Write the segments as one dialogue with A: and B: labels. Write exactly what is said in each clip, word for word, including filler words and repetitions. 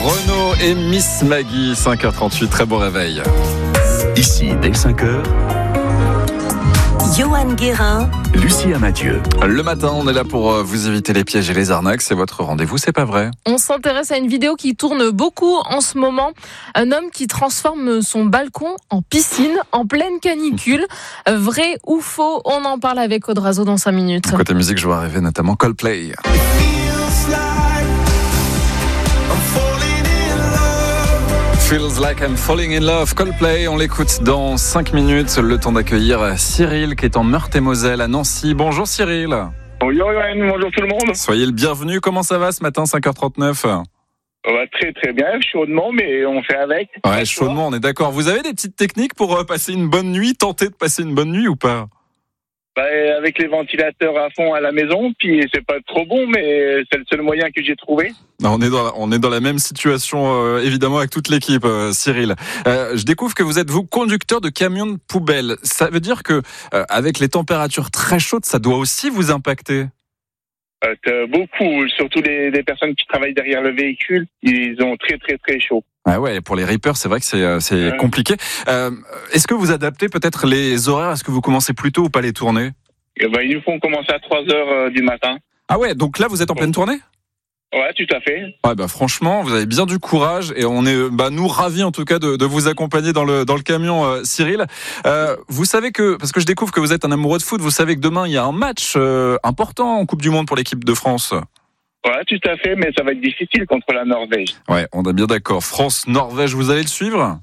A: Renaud et Miss Maggie, cinq heures trente-huit, très bon réveil.
B: Ici, dès cinq heures,
C: Johan Guérin,
B: Lucie Amadieu.
A: Le matin, on est là pour vous éviter les pièges et les arnaques. C'est votre rendez-vous, c'est pas vrai?
D: On s'intéresse à une vidéo qui tourne beaucoup en ce moment. Un homme qui transforme son balcon en piscine en pleine canicule. Vrai ou faux? On en parle avec Audrazo dans cinq minutes.
A: Côté musique, je vois arriver notamment Coldplay. Feels like I'm falling in love. Coldplay, on l'écoute dans cinq minutes. Le temps d'accueillir Cyril qui est en Meurthe-et-Moselle à Nancy. Bonjour Cyril.
E: Bonjour Johan, bonjour tout le monde.
A: Soyez le bienvenu. Comment ça va ce matin, cinq heures trente-neuf?
E: Ouais, très très bien, chaudement, mais on fait avec.
A: Ouais, chaudement, on est d'accord. Vous avez des petites techniques pour passer une bonne nuit, tenter de passer une bonne nuit ou pas?
E: Bah, avec les ventilateurs à fond à la maison, puis c'est pas trop bon, mais c'est le seul moyen que j'ai trouvé.
A: Non, on est dans la, on est dans la même situation, euh, évidemment, avec toute l'équipe, euh, Cyril. Euh, je découvre que vous êtes, vous, conducteur de camion de poubelle. Ça veut dire que, euh, avec les températures très chaudes, ça doit aussi vous impacter?
E: Euh, beaucoup, surtout les, les personnes qui travaillent derrière le véhicule, ils ont très très très chaud.
A: Ah ouais, pour les rippers, c'est vrai que c'est, c'est ouais. compliqué. Euh, est-ce que vous adaptez peut-être les horaires? Est-ce que vous commencez plus tôt ou pas les tournées?
E: Et ben, ils nous font commencer à trois heures du matin.
A: Ah ouais, donc là, vous êtes en pleine tournée?
E: Ouais, tout à fait.
A: Ouais, bah franchement, vous avez bien du courage et on est, bah nous ravis en tout cas de, de vous accompagner dans le dans le camion, euh, Cyril. Euh, vous savez que, parce que je découvre que vous êtes un amoureux de foot, vous savez que demain il y a un match euh, important en Coupe du Monde pour l'équipe de France.
E: Ouais, tout à fait, mais ça va être difficile contre la Norvège.
A: Ouais, on est bien d'accord. France-Norvège, vous allez le suivre?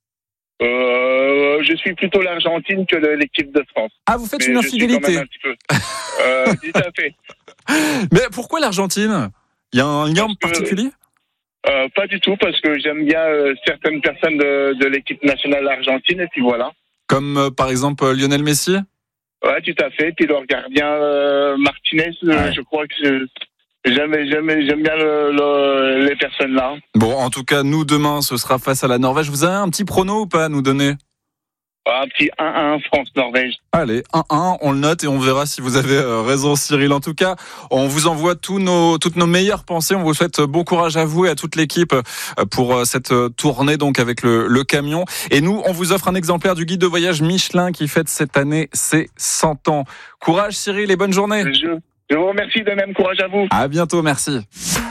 E: Euh, je suis plutôt l'Argentine que le, l'équipe de France.
A: Ah, vous faites
E: mais
A: une infidélité?
E: Un petit peu. euh, tout à fait.
A: Mais pourquoi l'Argentine? Il y a un lien particulier?
E: euh, Pas du tout, parce que j'aime bien euh, certaines personnes de, de l'équipe nationale argentine, et puis voilà.
A: Comme euh, par exemple euh, Lionel Messi?
E: Ouais, tout à fait. Puis leur gardien euh, Martinez, euh, ouais. je crois que c'est... J'aime, j'aime, j'aime bien le, le, les personnes là.
A: Bon, en tout cas, nous, demain, ce sera face à la Norvège. Vous avez un petit prono ou pas à nous donner?
E: Un petit un un France-Norvège.
A: Allez, un un, on le note et on verra si vous avez raison, Cyril. En tout cas, on vous envoie tous nos, toutes nos meilleures pensées. On vous souhaite bon courage à vous et à toute l'équipe pour cette tournée donc avec le, le camion. Et nous, on vous offre un exemplaire du guide de voyage Michelin qui fête cette année ses cent ans. Courage, Cyril, et bonne journée.
E: Je... Je vous remercie, de même, courage à vous.
A: À bientôt, merci.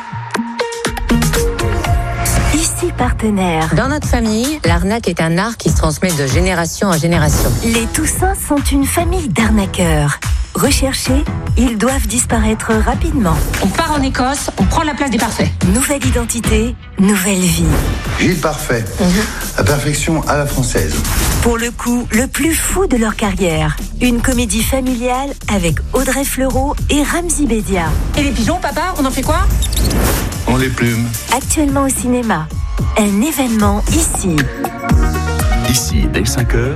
C: Ici partenaire.
F: Dans notre famille, l'arnaque est un art qui se transmet de génération en génération.
C: Les Toussins sont une famille d'arnaqueurs. Recherchés, ils doivent disparaître rapidement.
F: On part en Écosse, on prend la place des parfaits.
C: Nouvelle identité, nouvelle vie.
G: Gilles Parfait, mm-hmm. La perfection à la française.
C: Pour le coup, le plus fou de leur carrière. Une comédie familiale avec Audrey Fleurot et Ramzy Bedia.
F: Et les pigeons, papa, on en fait quoi?
G: On les plume.
C: Actuellement au cinéma. Un événement ici.
B: Ici, dès cinq heures.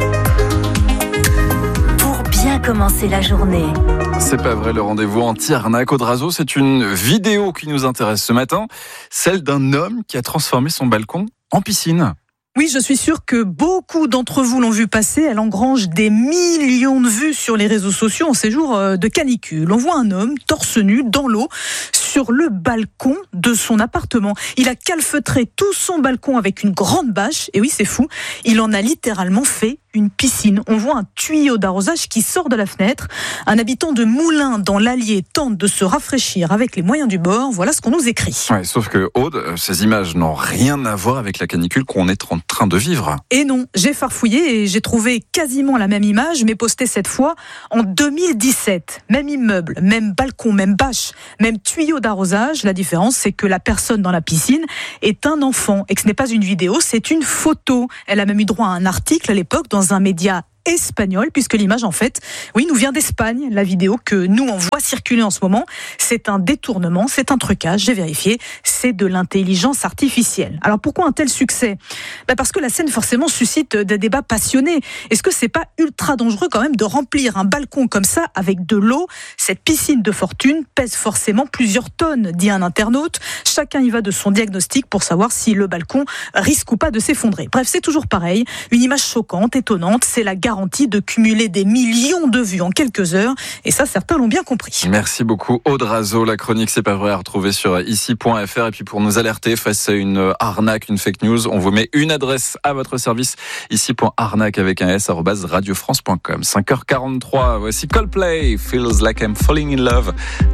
C: Bien commencer la journée.
A: C'est pas vrai, le rendez-vous anti-arnaque Audrazo, c'est une vidéo qui nous intéresse ce matin, celle d'un homme qui a transformé son balcon en piscine.
H: Oui, je suis sûre que beaucoup d'entre vous l'ont vu passer. Elle engrange des millions de vues sur les réseaux sociaux en ces jours de canicule. On voit un homme torse nu dans l'eau sur le balcon de son appartement. Il a calfeutré tout son balcon avec une grande bâche. Et oui, c'est fou. Il en a littéralement fait une piscine. On voit un tuyau d'arrosage qui sort de la fenêtre. Un habitant de Moulins dans l'Allier tente de se rafraîchir avec les moyens du bord. Voilà ce qu'on nous écrit.
A: Ouais, sauf que Aude, ces images n'ont rien à voir avec la canicule qu'on est en train de vivre.
H: Et non, j'ai farfouillé et j'ai trouvé quasiment la même image, mais postée cette fois en deux mille dix-sept. Même immeuble, même balcon, même bâche, même tuyau d'arrosage. La différence, c'est que la personne dans la piscine est un enfant et que ce n'est pas une vidéo, c'est une photo. Elle a même eu droit à un article à l'époque dans un média espagnol, puisque l'image, en fait, oui, nous vient d'Espagne. La vidéo que nous, on voit circuler en ce moment, c'est un détournement, c'est un trucage, j'ai vérifié, c'est de l'intelligence artificielle. Alors, pourquoi un tel succès? Bah parce que la scène, forcément, suscite des débats passionnés. Est-ce que c'est pas ultra dangereux, quand même, de remplir un balcon comme ça avec de l'eau? Cette piscine de fortune pèse forcément plusieurs tonnes, dit un internaute. Chacun y va de son diagnostic pour savoir si le balcon risque ou pas de s'effondrer. Bref, c'est toujours pareil. Une image choquante, étonnante, c'est la garantie garantie de cumuler des millions de vues en quelques heures. Et ça, certains l'ont bien compris.
A: Merci beaucoup Aude Razo. La chronique C'est pas vrai à retrouver sur ici point f r. Et puis pour nous alerter face à une arnaque, une fake news, on vous met une adresse à votre service, ici.arnaque avec un s, arobase radiofrance point com. cinq heures quarante-trois, voici Coldplay, Feels Like I'm Falling in Love.